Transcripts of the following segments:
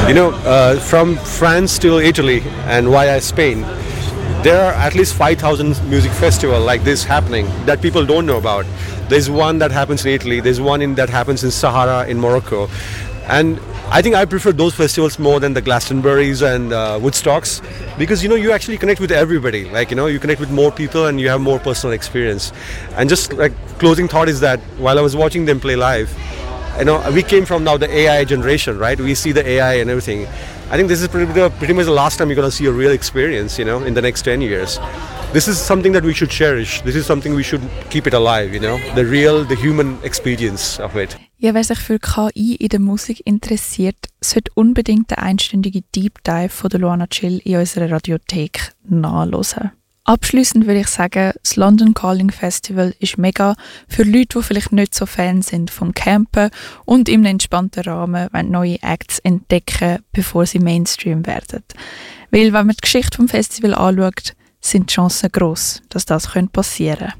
From France to Italy and via Spain, there are at least 5,000 music festivals like this happening that people don't know about. There's one that happens in Italy, there's one that happens in Sahara in Morocco. And I think I prefer those festivals more than the Glastonburys and Woodstocks because, you actually connect with everybody. You connect with more people and you have more personal experience. And just closing thought is that while I was watching them play live, we came from now the AI generation, right? We see the AI and everything. I think this is pretty much the last time you're going to see a real experience, in the next 10 years. This is something that we should cherish. This is something we should keep it alive, the human experience of it. Ja, wer sich für KI in der Musik interessiert, sollte unbedingt den einstündigen Deep Dive von der Luana Chill in unserer Radiothek nachhören. Abschliessend würde ich sagen, das London Calling Festival ist mega für Leute, die vielleicht nicht so Fan sind vom Campen und im entspannten Rahmen neue Acts entdecken, bevor sie Mainstream werden. Weil, wenn man die Geschichte vom Festival anschaut, sind die Chancen gross, dass das passieren könnte.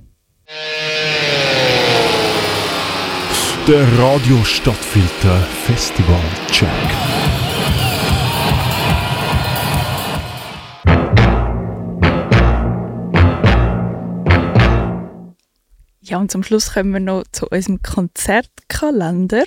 Der Radio Stadtfilter Festival Check. Ja, und zum Schluss kommen wir noch zu unserem Konzertkalender.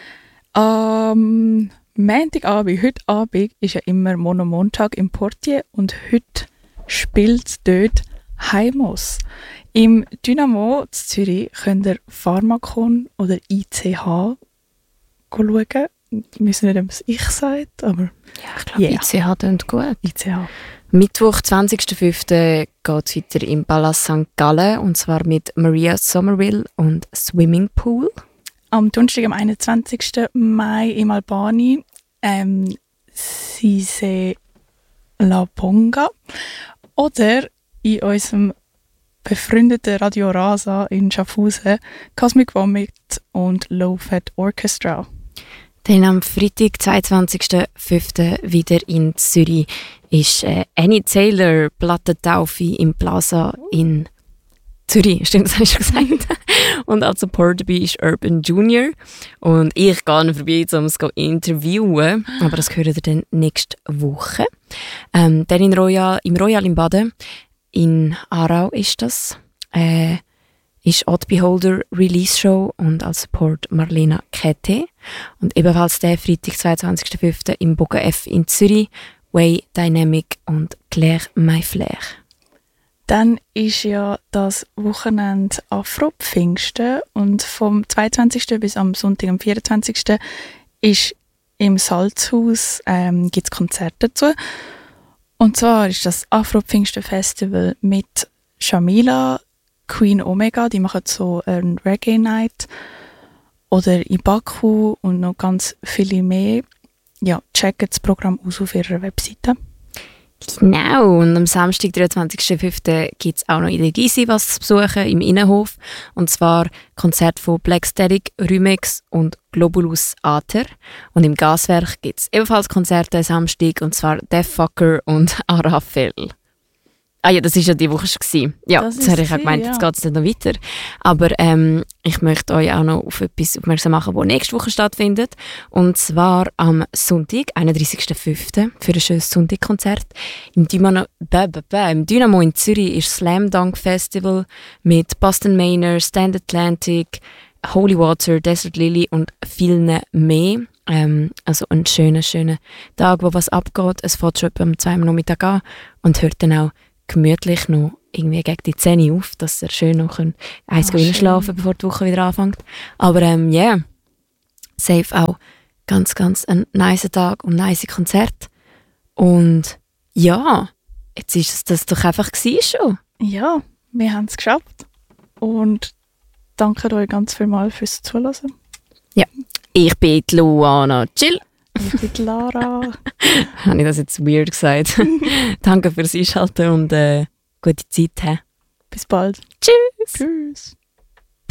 Am Montagabend, heute Abend, ist ja immer Montag im Portier und heute spielt dort Heimos. Im Dynamo in Zürich könnt ihr Pharmakon oder ICH schauen. Ich weiß nicht, ob es ich sagt, aber... Ja, ich glaube, ICH klingt gut. ICH. Mittwoch, 20.05. geht es weiter im Palast St. Gallen, und zwar mit Maria Somerville und Swimming Pool. Am Donnerstag, am 21. Mai im Albani, Sise La Bonga. Oder in unserem befreundeten Radio Rasa in Schaffhausen, Cosmic Vomit und Low Fat Orchestra. Dann am Freitag, 22.05. wieder in Zürich ist Annie Taylor Plattentaufe im Plaza in Zürich. Stimmt, das habe ich schon gesagt. Und als Support dabei ist Urban Junior. Und ich gehe noch vorbei, um es zu interviewen. Aber das hören wir dann nächste Woche. Dann im Royal in Baden. In Aarau ist das. Ist Odd Beholder Release Show und als Support Marlena Kette. Und ebenfalls der Freitag, 22.05. im Boga F in Zürich, Way Dynamic und Claire Mayflair. Dann ist ja das Wochenende Afro-Pfingsten und vom 22. bis am Sonntag, am 24. ist im Salzhaus gibt es Konzerte dazu. Und zwar ist das Afro-Pfingsten-Festival mit Shamila, Queen Omega, die machen so eine Reggae-Night, oder Ibaku und noch ganz viele mehr. Ja, checkt das Programm aus auf ihrer Webseite. Genau, und am Samstag, 23.05. gibt es auch noch in der Gysi was zu besuchen, im Innenhof. Und zwar Konzert von Black Static, Rümex und Globulus Aether. Und im Gaswerk gibt es ebenfalls Konzerte am Samstag, und zwar Deathfucker und Arafel. Ah ja, das war ja die Woche schon. Ja, das habe ich auch gemeint, jetzt geht es nicht noch weiter. Aber ich möchte euch auch noch auf etwas aufmerksam machen, das nächste Woche stattfindet. Und zwar am Sonntag, 31.05. für ein schönes Sonntagkonzert. Im Dynamo in Zürich ist Slam Dunk Festival mit Boston Manor, Stand Atlantic, Holy Water, Desert Lily und vielen mehr. Also ein schöner Tag, wo was abgeht. Es fängt schon etwa um 2 Uhr Nachmittag an und hört dann auch gemütlich noch irgendwie gegen die 10 Uhr auf, dass er schön noch eins schlafen, bevor die Woche wieder anfängt. Aber safe auch ganz ein nice Tag und nice Konzert. Und ja, jetzt ist es das doch einfach schon. Ja, wir haben es geschafft. Und danke euch ganz vielmals fürs Zuhören. Ja, ich bin die Luana Chill. Ich bin die Lara. Habe ich das jetzt weird gesagt? Danke fürs Einschalten und gute Zeit. Bis bald. Tschüss. Tschüss.